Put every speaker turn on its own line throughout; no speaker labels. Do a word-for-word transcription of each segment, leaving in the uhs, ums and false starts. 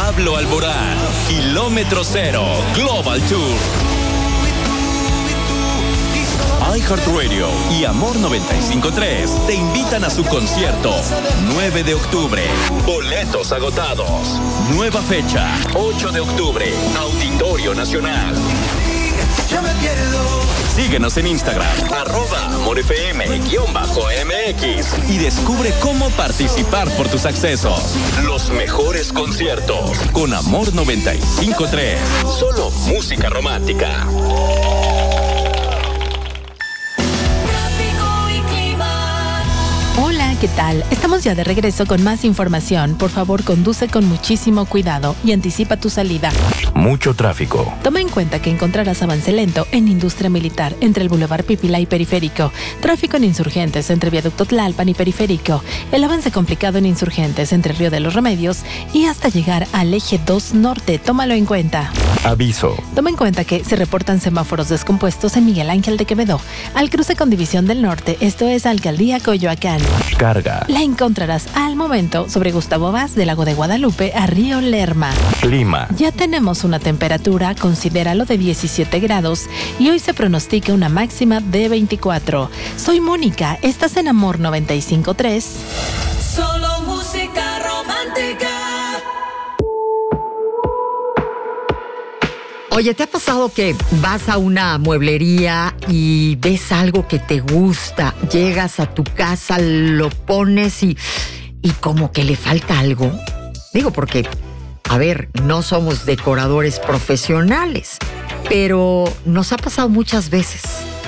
Pablo Alborán, Kilómetro Cero, Global Tour. iHeartRadio y Amor noventa y cinco punto tres te invitan a su concierto nueve de octubre. Boletos agotados. Nueva fecha, ocho de octubre, Auditorio Nacional. Síguenos en Instagram, arroba AmorFM-MX y descubre cómo participar por tus accesos. Los mejores conciertos con Amor noventa y cinco punto tres. Solo música romántica.
Hola, ¿qué tal? Estamos ya de regreso con más información. Por favor, conduce con muchísimo cuidado y anticipa tu salida.
Mucho tráfico.
Toma en cuenta que encontrarás avance lento en Industria Militar entre el Boulevard Pípila y Periférico. Tráfico en Insurgentes entre Viaducto Tlalpan y Periférico. El avance complicado en Insurgentes entre Río de los Remedios y hasta llegar al Eje dos Norte. Tómalo en cuenta.
Aviso.
Toma en cuenta que se reportan semáforos descompuestos en Miguel Ángel de Quevedo, al cruce con División del Norte, esto es Alcaldía Coyoacán.
Carga.
La encontrarás al momento sobre Gustavo Vaz de Lago de Guadalupe a Río Lerma.
Clima.
Ya tenemos una temperatura, considéralo, de diecisiete grados y hoy se pronostica una máxima de veinticuatro. Soy Mónica, estás en Amor noventa y cinco punto tres.
Solo música romántica.
Oye, ¿te ha pasado que vas a una mueblería y ves algo que te gusta? Llegas a tu casa, lo pones y, y como que le falta algo. Digo, porque, a ver, no somos decoradores profesionales, pero nos ha pasado muchas veces.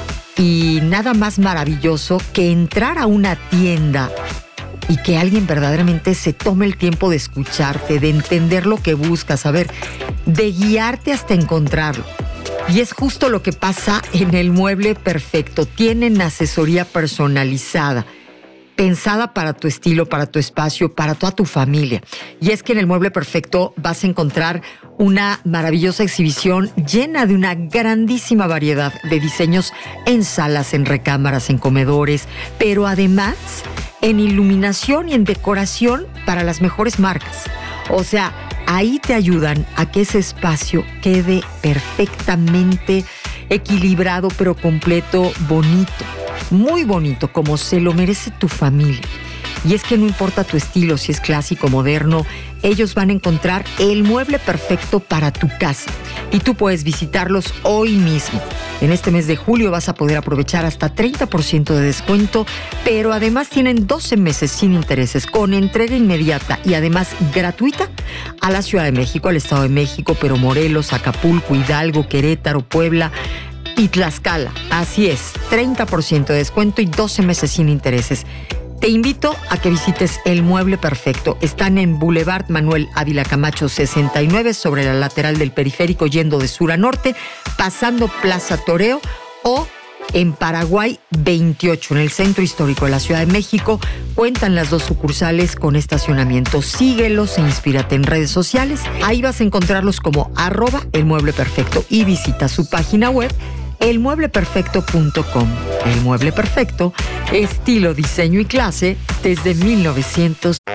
Y nada más maravilloso que entrar a una tienda y que alguien verdaderamente se tome el tiempo de escucharte, de entender lo que buscas, a ver, de guiarte hasta encontrarlo. Y es justo lo que pasa en el Mueble Perfecto. Tienen asesoría personalizada, pensada para tu estilo, para tu espacio, para toda tu familia. Y es que en el Mueble Perfecto vas a encontrar una maravillosa exhibición llena de una grandísima variedad de diseños en salas, en recámaras, en comedores, pero además en iluminación y en decoración para las mejores marcas. O sea, ahí te ayudan a que ese espacio quede perfectamente equilibrado, pero completo, bonito, muy bonito, como se lo merece tu familia. Y es que no importa tu estilo, si es clásico, moderno, ellos van a encontrar el mueble perfecto para tu casa. Y tú puedes visitarlos hoy mismo. En este mes de julio vas a poder aprovechar hasta treinta por ciento de descuento, pero además tienen doce meses sin intereses, con entrega inmediata y además gratuita a la Ciudad de México, al Estado de México, pero Morelos, Acapulco, Hidalgo, Querétaro, Puebla y Tlaxcala. Así es, treinta por ciento de descuento y doce meses sin intereses. Te invito a que visites el Mueble Perfecto. Están en Boulevard Manuel Ávila Camacho sesenta y nueve, sobre la lateral del Periférico, yendo de sur a norte, pasando Plaza Toreo, o en Paraguay veintiocho, en el Centro Histórico de la Ciudad de México. Cuentan las dos sucursales con estacionamiento. Síguelos e inspírate en redes sociales. Ahí vas a encontrarlos como arroba el Mueble Perfecto y visita su página web el mueble perfecto punto com. El Mueble Perfecto, estilo, diseño y clase desde mil novecientos.